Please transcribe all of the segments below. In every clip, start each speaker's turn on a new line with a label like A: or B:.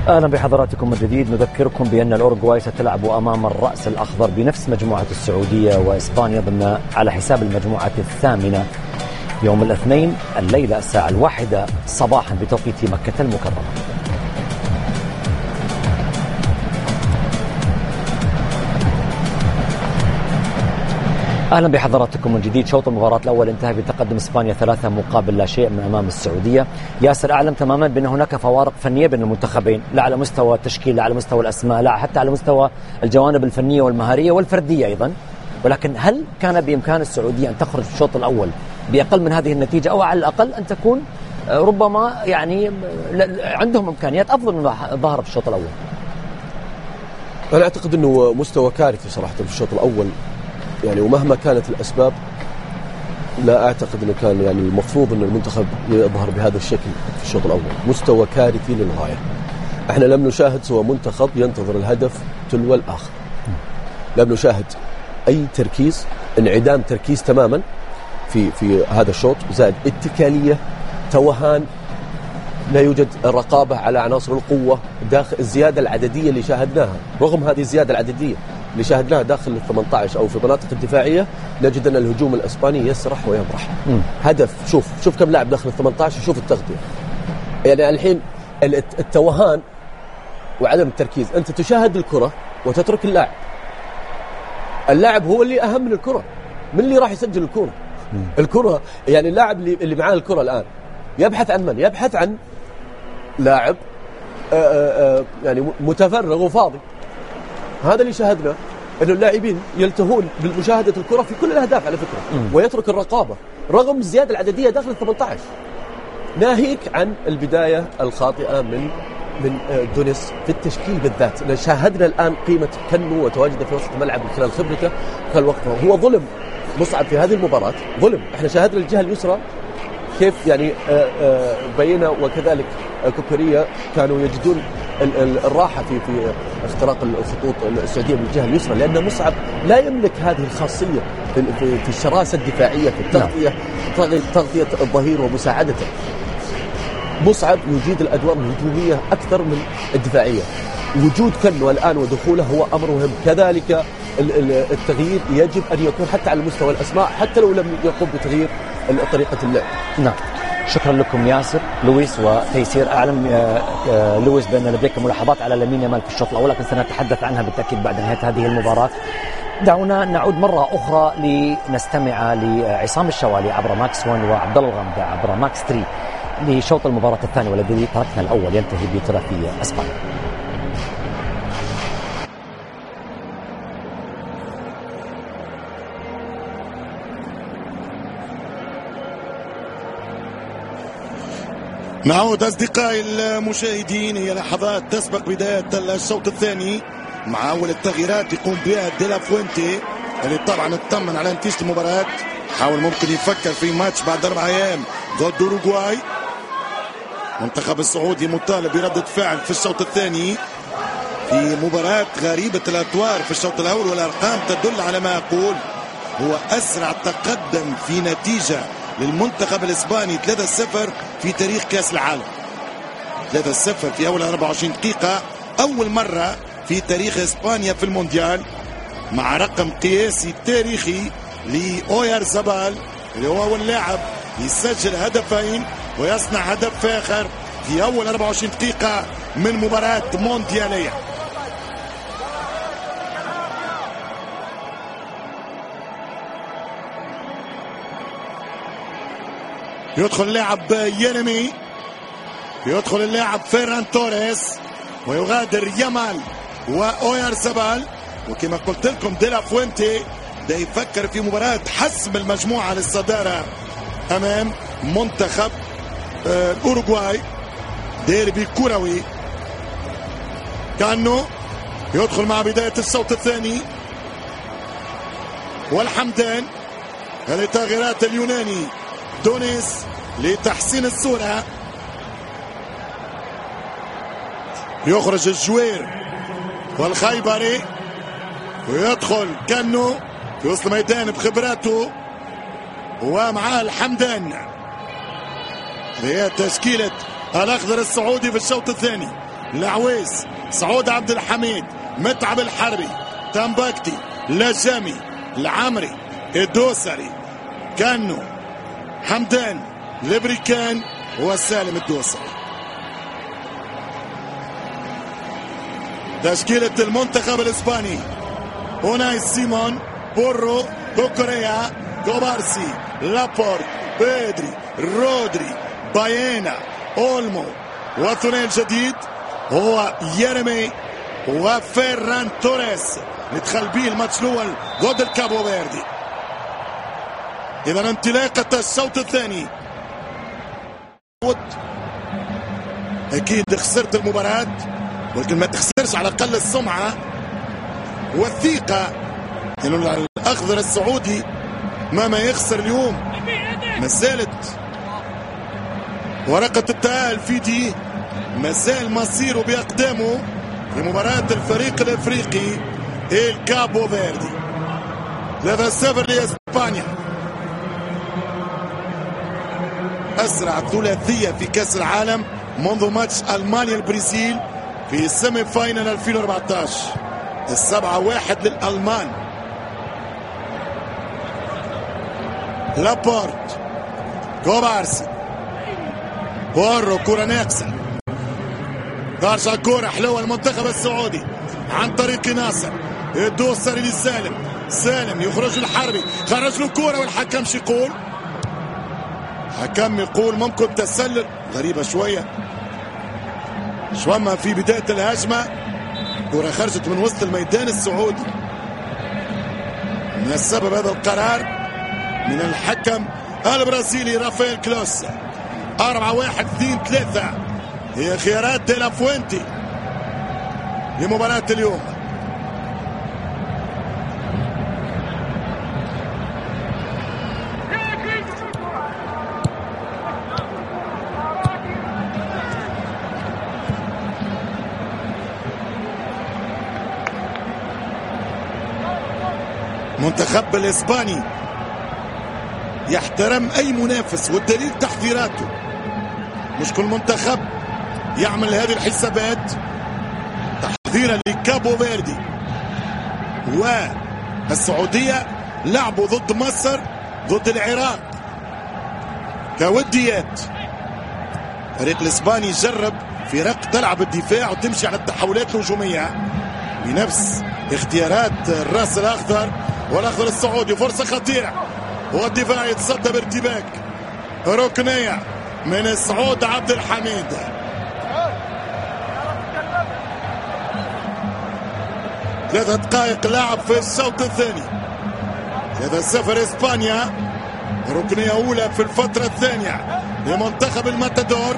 A: أهلا بحضراتكم من جديد. نذكركم بأن الأوروغواي ستلعب أمام الرأس الأخضر بنفس مجموعة السعودية وإسبانيا ضمن على حساب المجموعة الثامنة يوم الاثنين الليلة الساعة 1 صباحا بتوقيت مكة المكرمة. أهلا بحضراتكم من جديد. شوط المباراة الأول انتهى بتقدم إسبانيا 3-0 من أمام السعودية. ياسر، أعلم تماما بأن هناك فوارق فنية بين المنتخبين، لا على مستوى التشكيل، لا على مستوى الأسماء، لا حتى على مستوى الجوانب الفنية والمهارية والفردية أيضا، ولكن هل كان بإمكان السعودية أن تخرج في الشوط الأول بأقل من هذه النتيجة، أو على الأقل أن تكون ربما يعني عندهم إمكانيات أفضل مما ظهر في الشوط الأول؟
B: أنا أعتقد أنه مستوى كارثي صراحة في الشوط الأول، يعني ومهما كانت الأسباب لا أعتقد أنه كان يعني المفروض أن المنتخب يظهر بهذا الشكل في الشوط الأول. مستوى كارثي للغاية. احنا لم نشاهد سوى منتخب ينتظر الهدف تلو الآخر، لم نشاهد أي تركيز، انعدام تركيز تماما في هذا الشوط، زائد اتكالية، توهان، لا يوجد رقابة على عناصر القوة داخل الزيادة العددية اللي شاهدناها. رغم هذه الزيادة العددية اللي شاهدناها داخل 18 أو في مناطق الدفاعية، نجد أن الهجوم الإسباني يسرح ويمرح. هدف، شوف كم لاعب داخل 18، شوف التغطية. يعني الحين التوهان وعدم التركيز، أنت تشاهد الكرة وتترك اللاعب هو اللي أهم من الكرة. من اللي راح يسجل الكرة يعني اللاعب اللي معاه الكرة الآن يبحث عن من؟ يبحث عن لاعب يعني متفرغ وفاضي. هذا اللي شاهدنا، انه اللاعبين يلتهون بالمشاهدة الكرة في كل الاهداف على فكرة، ويترك الرقابة رغم الزيادة العددية داخل 18. ناهيك عن البداية الخاطئة من دونيس في التشكيل بالذات. شاهدنا الآن قيمة كنو وتواجده في وسط الملعب من خلال خبرته خلال وقته. هو ظلم مصعب في هذه المباراة، ظلم. احنا شاهدنا الجهة اليسرى كيف يعني بينا وكذلك كوكوريا كانوا يجدون الراحة في اختراق الخطوط السعودية من الجهة اليسرى، لأن مصعب لا يملك هذه الخاصية في الشراسة الدفاعية، في التغطية، تغطية الظهير ومساعدته. مصعب يجيد الأدوار الهجومية أكثر من الدفاعية. وجود كنو الآن ودخوله هو أمر مهم. كذلك التغيير يجب أن يكون حتى على مستوى الأسماء، حتى لو لم يقوم بتغيير طريقة اللعب.
A: نعم، شكرا لكم ياسر، لويس وتيسير. أعلم لويس بأن لديك ملاحظات على لامين يامال في الشوط الأول، لكن سنتحدث عنها بالتأكيد بعد نهاية هذه المباراة. دعونا نعود مرة أخرى لنستمع لعصام الشوالي عبر ماكس 1 وعبد الله الغامدة عبر ماكس 3 لشوط المباراة الثاني، والذي تركنا الأول ينتهي بثلاثية أسبانيا.
C: نعود أصدقائي المشاهدين، هي لحظات تسبق بداية الشوط الثاني مع أول التغييرات يقوم بها دي لا فوينتي، اللي طبعا اطمن على نتيجة المباراة، حاول ممكن يفكر في ماتش بعد 4 أيام ضد أوروغواي. منتخب السعودي مطالب بردة فعل في الشوط الثاني في مباراة غريبة الأطوار في الشوط الأول، والأرقام تدل على ما أقول. هو أسرع تقدم في نتيجة للمنتخب الإسباني 3-0 في تاريخ كأس العالم. 3-0 في أول 24 دقيقة، أول مرة في تاريخ إسبانيا في المونديال، مع رقم قياسي تاريخي لأويار زبال، اللي هو أول لاعب يسجل هدفين ويصنع هدف آخر في أول 24 دقيقة من مباراة مونديالية. يدخل اللاعب ييرمي، يدخل اللاعب فيران توريس، ويغادر يامال وأويار زبال. وكما قلت لكم دي لا فوينتي ده يفكر في مباراة حسم المجموعة للصدارة أمام منتخب الأوروغواي، ديربي كروي. كانو يدخل مع بداية الشوط الثاني، والحمدان لتغييرات اليوناني دونيس لتحسين الصورة. يخرج الجوير والخيبري ويدخل كانو في وسط الميدان بخبراته ومعاه الحمدان. هي تشكيلة الأخضر السعودي في الشوط الثاني. العويس، سعود عبد الحميد، متعب الحربي، تنبكتي، لجامي، العمري، الدوسري، كانو، حمدان، البريكان وسالم الدوسري. تشكيلة المنتخب الإسباني: أوناي سيمون، بورو، كوكوريا، كوبارسي، لابورت، بيدري، رودري، باينا، أولمو، والثنائي الجديد هو ييرمي وفيران توريس ندخل به الماتش الأول ضد الكابو فيردي. إذا انطلاقة الشوط الثاني. أكيد خسرت المباراة، ولكن ما تخسرش على الأقل السمعة والثقة إنه الأخضر السعودي ما يخسر اليوم. ما زالت ورقة التأهل في دي، ما زال مصيره بأقدامه في مباراة الفريق الأفريقي الكابو فيردي. 3-0 لإسبانيا. أسرع ثلاثية في كأس العالم منذ ماتش ألمانيا البرازيل في السيمي فاينل 2014. 7-1 للألمان. لابورت، كوبارسي، بورو، كرة ناقصة، ترجع كرة حلوة المنتخب السعودي عن طريق ناصر، الدوسري لسالم، سالم يخرج الحربي، خرج له كرة والحكم شو يقول؟ حكم يقول ممكن تسلل. غريبة شوية، شوما في بداية الهجمة كرة خرجت من وسط الميدان السعودي. من السبب هذا القرار من الحكم البرازيلي رافائيل كلوس. 4-1-2-3 هي خيارات دي لا فوينتي لمباراة اليوم. منتخب الإسباني يحترم أي منافس، والدليل تحضيراته. مش كل منتخب يعمل هذه الحسابات. تحضيرا لكابو فيردي والسعودية لعبوا ضد مصر، ضد العراق كوديات. الفريق الإسباني جرب فرق تلعب الدفاع وتمشي على التحولات الهجومية بنفس اختيارات الراس الأخضر والأخضر السعودي. فرصة خطيرة والدفاع يتصدى بارتباك. ركنية من سعود عبد الحميد. ثلاثة دقائق لعب في الشوط الثاني. 3-0 إسبانيا. ركنية أولى في الفترة الثانية لمنتخب الماتادور.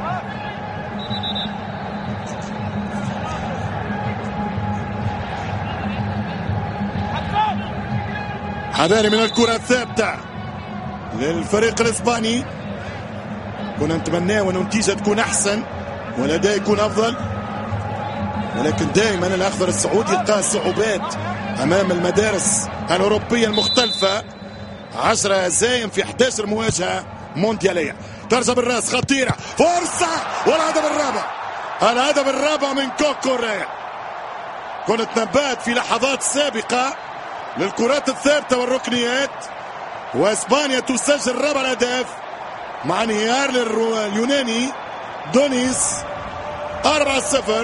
C: حذاري من الكرة الثابتة للفريق الإسباني. كنا نتمناه وأن النتيجة تكون أحسن والأداء يكون أفضل، ولكن دائما الأخضر السعودي يلقى صعوبات أمام المدارس الأوروبية المختلفة. 10 هزائم في 11 مواجهة مونديالية. ترجع بالراس خطيرة، فرصة والهدف الرابع. الهدف الرابع من كوكوريا. كنت نبات في لحظات سابقة للكرات الثابتة والركنيات، وإسبانيا تسجل رابع الأهداف مع انهيار اليوناني دونيس. 4-0.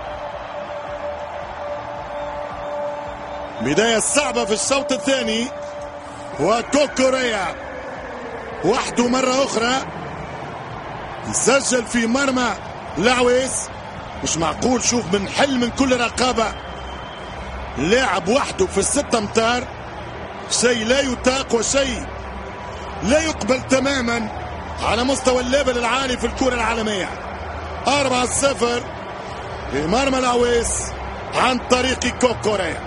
C: بداية صعبة في الشوط الثاني، وكوكوريا وحده مرة أخرى يسجل في مرمى العويس. مش معقول، شوف بنحل من كل رقابة لاعب وحده في 6 أمتار. شيء لا يطاق وشيء لا يقبل تماما على مستوى الليفل العالي في الكرة العالمية. 4-0 بمرمى العويس عن طريق كوكوريا.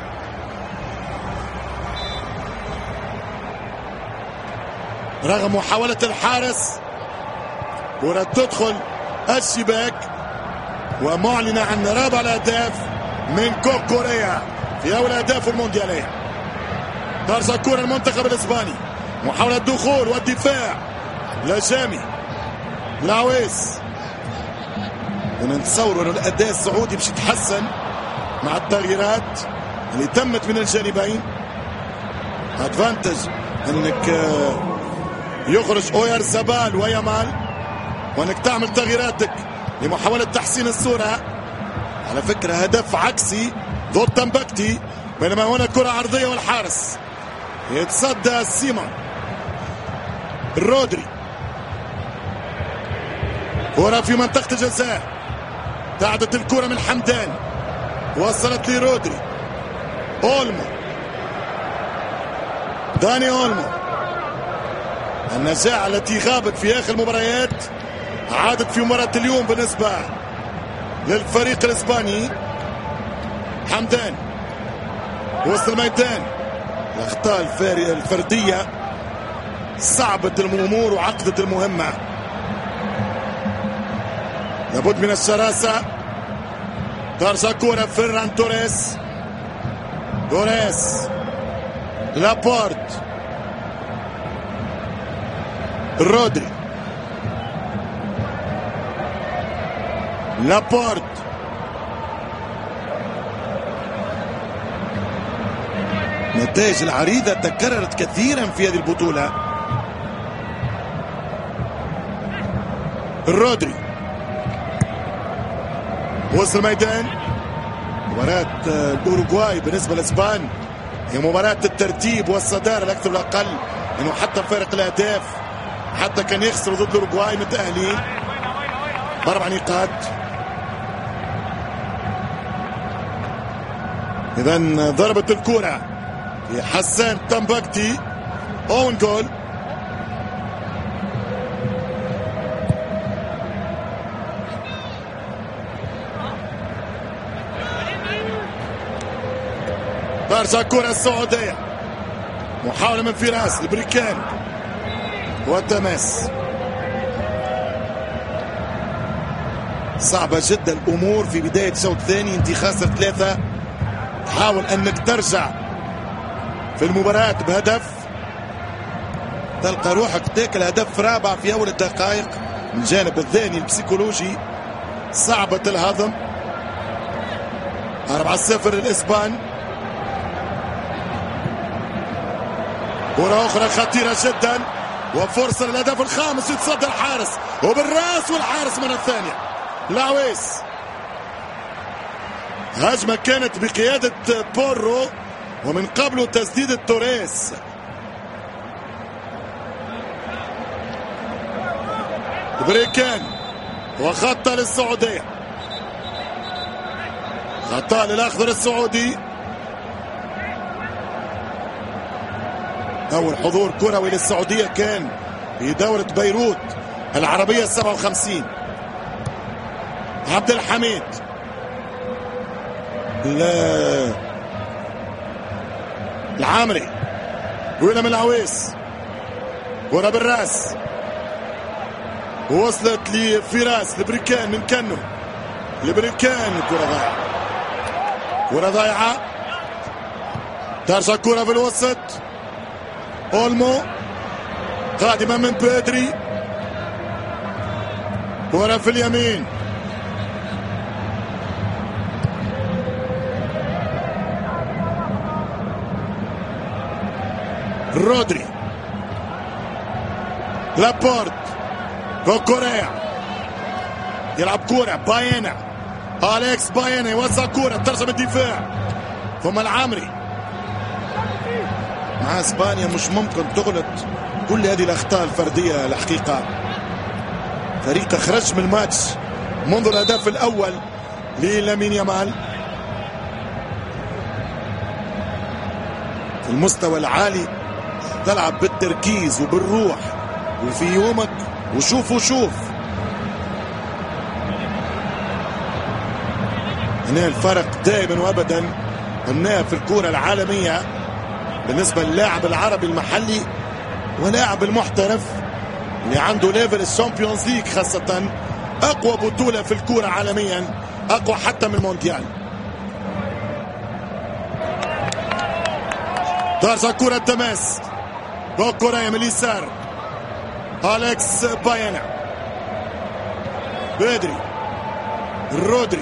C: رغم محاولة الحارس كرة تدخل الشباك، ومعلنة عن رابع الأهداف من كوكوريا في أول أهداف المونديالية. ترجع كرة المنتخب الإسباني، محاولة دخول والدفاع. لجامي، العويس، نتصور أن الأداء السعودي باش يتحسن مع التغييرات اللي تمت من الجانبين. ادفانتج انك يخرج اوير زبال ويامال وانك تعمل تغييراتك لمحاولة تحسين الصورة. على فكرة هدف عكسي ضد تمبكتي، بينما هنا كرة عرضية والحارس يتصدى سيما رودري. كرة في منطقة الجزاء، تعدت الكرة من حمدان وصلت لرودري. أولمو، داني أولمو. النزاعة التي غابت في آخر المباريات عادت في مباراة اليوم بالنسبة للفريق الإسباني. حمدان وسط الميدان، الأخطاء الفردية صعبت الأمور وعقدت المهمة. لابد من الشراسة. ترجع كرة فيران توريس. لابورت، رودري، لابورت، النتائج العريضة تكررت كثيرا في هذه البطولة. رودري وسط الميدان. مباراة الأوروغواي بالنسبة للإسبان هي مباراة الترتيب والصدارة الأكثر والأقل، إنه حتى فارق الأهداف حتى كان يخسروا ضد الأوروغواي متأهلين ب4 نقاط. إذن ضربت الكرة في حسان تمبكتي. أون جول. ترجع كرة السعودية، محاولة من فراس البريكان والتماس. صعبة جدا الأمور في بداية الشوط الثاني، انت خاسر 3، حاول أنك ترجع في المباراة بهدف، تلقى روحك تاكل هدف رابع في أول الدقائق. من الجانب الثاني البسيكولوجي صعبة الهضم. 4-0 للإسبان. كرة أخرى خطيرة جدا وفرصة للهدف الخامس، يتصدى الحارس وبالراس والحارس من الثانية. لاويس، هجمة كانت بقيادة بورو ومن قبله تسديد توريس. بريكان وخطة للسعودية، خطة للأخضر السعودي. أول حضور كروي للسعودية كان في دورة بيروت العربية 57. عبد الحميد، العامري، كرة من العويس، كرة بالراس وصلت لفراس لبريكان من كنو لبريكان. كرة ضايعة. ترجع كرة في الوسط. أولمو قادمة من بيدري. كرة في اليمين. رودري، لابورت، كوريا يلعب كرة باينا. أليكس باينا يوزع كرة، ترجع من الدفاع، ثم العامري. مع اسبانيا مش ممكن تغلط كل هذه الاخطاء الفرديه. الحقيقه فريق خرج من الماتش منذ الهدف الاول للامين يامال. في المستوى العالي تلعب بالتركيز وبالروح وفي يومك وشوف هنا الفرق دائما وابدا قلناها في الكرة العالمية بالنسبة للاعب العربي المحلي ولاعب المحترف اللي عنده ليفل الشامبيونز ليج، خاصة أقوى بطولة في الكرة عالميا، أقوى حتى من المونديال. ترجع كرة تماس، كوريا من اليسار، أليكس باينا، بيدري رودري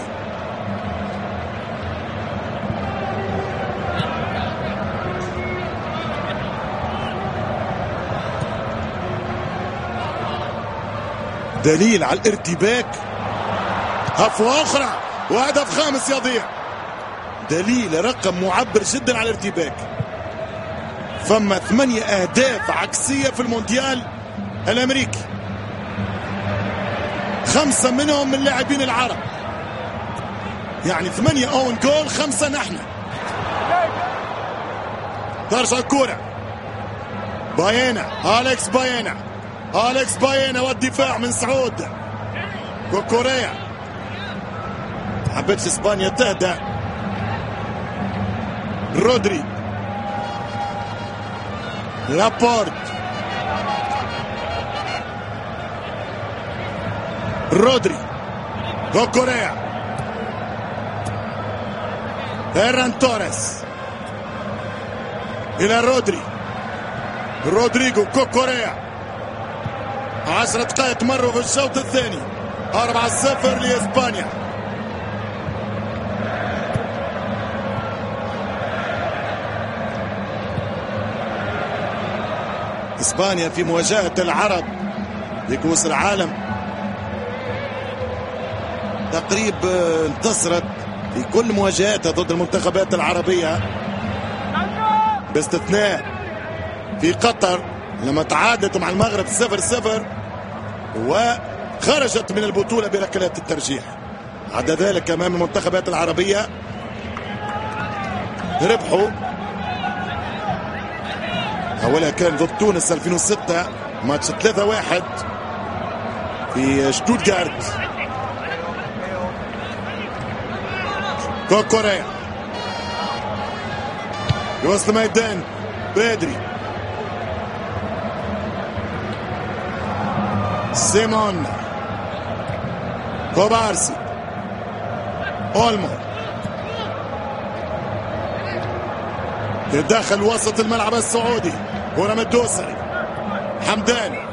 C: دليل على الارتباك. هفوة أخرى وهدف خامس يضيع. دليل رقم معبر جدا على الارتباك. فما 8 أهداف عكسية في المونديال الأمريكي، 5 منهم من لاعبين العرب، يعني 8 اون جول، 5 نحن. ترجع الكرة باينا، أليكس باينا والدفاع من سعود كوكوريا. حبتش اسبانيا تهدى. رودري، لابورت، رودري، كوكوريا، هيران توريس إلى رودريجو كوكوريا. 10 دقائق مروا في الشوط الثاني. 4-0 لإسبانيا. إسبانيا في مواجهة العرب لكؤوس العالم تقريبا انتصرت في كل مواجهاتها ضد المنتخبات العربية، باستثناء في قطر لما تعادلت مع المغرب 0-0 وخرجت من البطولة بركلات الترجيح. عدا ذلك أمام المنتخبات العربية ربحوا. أولها كان ضد تونس 2006 ماتش 3-1 في شتوتغارت. كوكوريا يوصل الميدان، بدري، سيمون، كوبارسي، أولمو يدخل وسط الملعب السعودي. كرة من الدوسري، حمدان